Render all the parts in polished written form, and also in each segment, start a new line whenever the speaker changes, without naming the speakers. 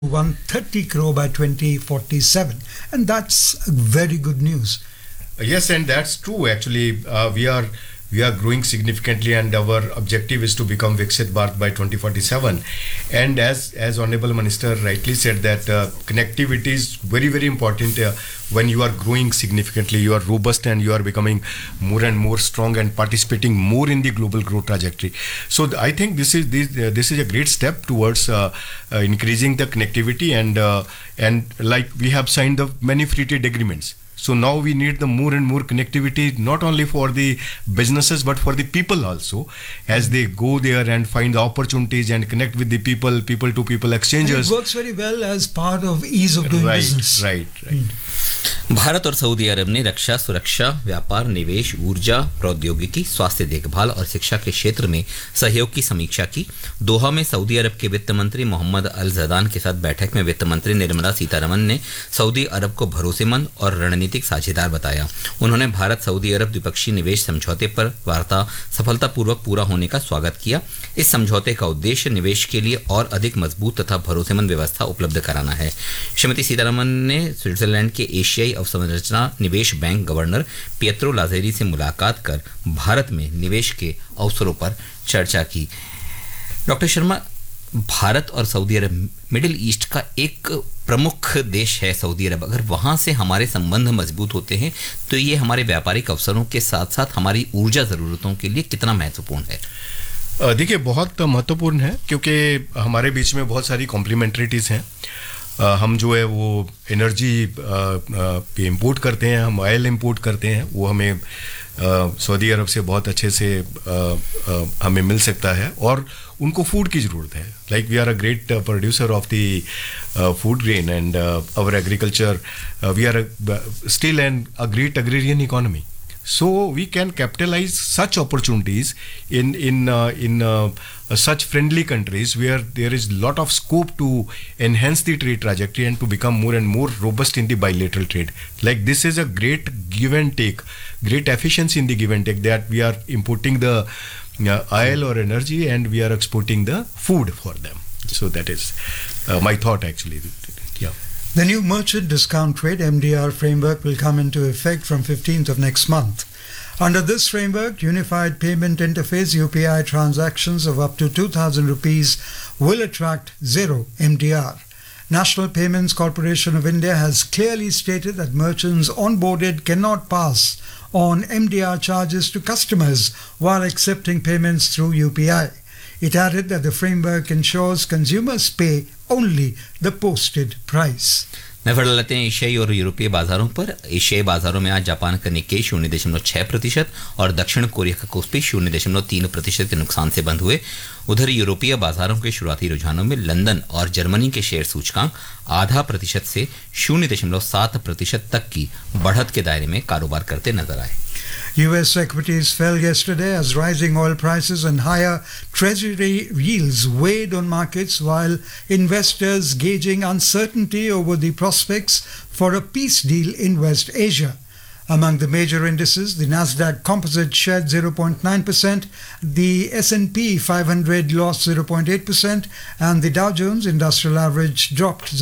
130 crore by 2047, and that's very good news.
Yes, and that's true. Actually, we are growing significantly, and our objective is to become Viksit Bharat by 2047. And as Honorable Minister rightly said, that connectivity is very important. When you are growing significantly, you are robust and you are becoming more and more strong and participating more in the global growth trajectory. So I think this is a great step towards increasing the connectivity, and like we have signed the many free trade agreements. So now we need the more and more connectivity, not only for the businesses, but for the people also, as they go there and find the opportunities and connect with the people to people exchanges.
And it works very well as part of ease of doing business.
Right.
Bharat और Saudi अरब ने रक्षा, सुरक्षा, व्यापार, निवेश, ऊर्जा, प्रौद्योगिकी, स्वास्थ्य देखभाल और शिक्षा के क्षेत्र में सहयोग की समीक्षा की। दोहा में सऊदी अरब के वित्त मंत्री मोहम्मद अल ज़दान के साथ बैठक में वित्त मंत्री निर्मला सीतारमण ने सऊदी अरब को भरोसेमंद और रणनीतिक साझेदार बताया। उन्होंने भारत सऊदी अरब द्विपक्षीय निवेश समझौते पर वार्ता सफलतापूर्वक पूरा होने का स्वागत किया। इस समझौते का उद्देश्य निवेश के लिए और अधिक मजबूत तथा भरोसेमंद व्यवस्था उपलब्ध कराना है। श्रीमती सीतारमण ने स्विट्जरलैंड के एशियाई अवसंरचना निवेश बैंक गवर्नर पिएत्रो लाज़ेरी से मुलाकात कर भारत में निवेश के अवसरों पर चर्चा की। डॉक्टर शर्मा, भारत और सऊदी अरब मिडिल ईस्ट का एक प्रमुख देश है सऊदी अरब। अगर वहां से हमारे संबंध मजबूत होते हैं तो ये हमारे व्यापारिक अवसरों के साथ साथ हमारी ऊर्जा जरूरतों के लिए कितना महत्वपूर्ण है?
देखिए, बहुत महत्वपूर्ण है, क्योंकि हमारे बीच में बहुत सारी कॉम्प्लीमेंट्रिटीज हैं। हम जो है वो एनर्जी इंपोर्ट करते हैं, हम ऑयल इंपोर्ट करते हैं, वो हमें सऊदी अरब से बहुत अच्छे से हमें मिल सकता है, और उनको फूड की ज़रूरत है। Like we are a great producer of the food grain, and our agriculture, we are still an a great agrarian economy. So we can capitalize such opportunities in such friendly countries where there is lot of scope to enhance the trade trajectory and to become more and more robust in the bilateral trade. Like this is a great give and take, great efficiency in the give and take, that we are importing the oil or energy and we are exporting the food for them. So that is my thought actually. Yeah.
The new merchant discount trade MDR framework will come into effect from 15th of next month. Under this framework, Unified Payment Interface UPI transactions of up to 2,000 rupees will attract zero MDR. National Payments Corporation of India has clearly stated that merchants onboarded cannot pass on MDR charges to customers while accepting payments through UPI. It added that the framework ensures consumers pay only the posted price.
नजर डालते हैं एशियाई और यूरोपीय बाजारों पर। एशियाई बाजारों में आज जापान का निक्केई 0.6% और दक्षिण कोरिया का कोस्पी 0.3% के नुकसान से बंद हुए। उधर यूरोपीय बाजारों के शुरुआती रुझानों में लंदन और जर्मनी के शेयर सूचकांक 0.5% से 0.7% तक की बढ़त के दायरे में कारोबार करते नजर आए।
US equities fell yesterday as rising oil prices and higher treasury yields weighed on markets, while investors gauging uncertainty over the prospects for a peace deal in West Asia. Among the major indices, the Nasdaq Composite shed 0.9%, the S&P 500 lost 0.8%, and the Dow Jones Industrial Average dropped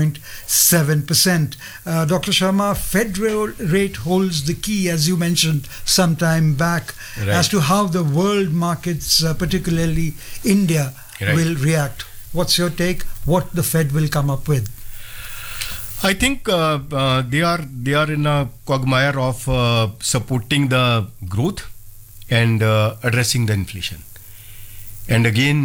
0.7%. Dr. Sharma, Federal rate holds the key, as you mentioned some time back,
right,
as to how the world markets, particularly India,
right,
will react. What's your take? What the Fed will come up with?
I think they are in a quagmire of supporting the growth and addressing the inflation, and again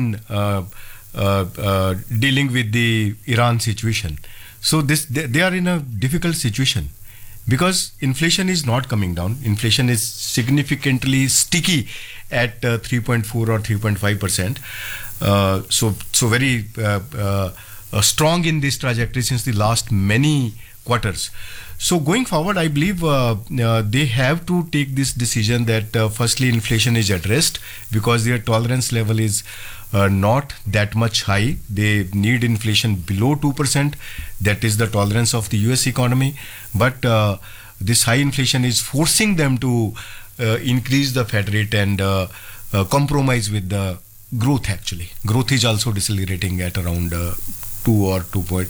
dealing with the Iran situation. So they are in a difficult situation because inflation is not coming down. Inflation is significantly sticky at 3.4 or 3.5%. So very strong in this trajectory since the last many quarters. So going forward, I believe they have to take this decision that firstly inflation is addressed, because their tolerance level is not that much high. They need inflation below 2%. That is the tolerance of the US economy. But this high inflation is forcing them to increase the Fed rate and compromise with the growth actually. Growth is also decelerating at around 2 or 2 point.